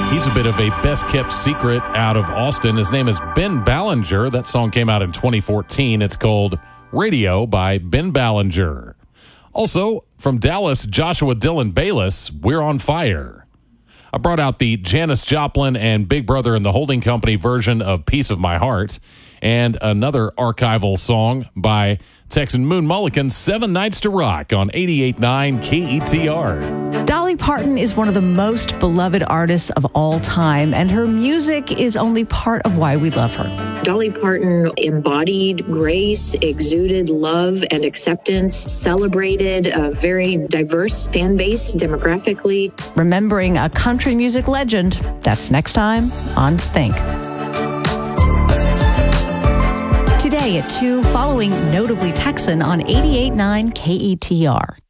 He's a bit of a best-kept secret out of Austin. His name is Ben Ballinger. That song came out in 2014. It's called Radio by Ben Ballinger. Also, from Dallas, Joshua Dylan Bayless, We're on Fire. I brought out the Janis Joplin and Big Brother and the Holding Company version of Piece of My Heart, and another archival song by Texan Moon Mullican, 7 Nights to Rock on 88.9 KETR. Dolly Parton is one of the most beloved artists of all time, and her music is only part of why we love her. Dolly Parton embodied grace, exuded love and acceptance, celebrated a very diverse fan base demographically. Remembering a country music legend, that's next time on Think. Today at 2, following Notably Texan on 88.9 KETR.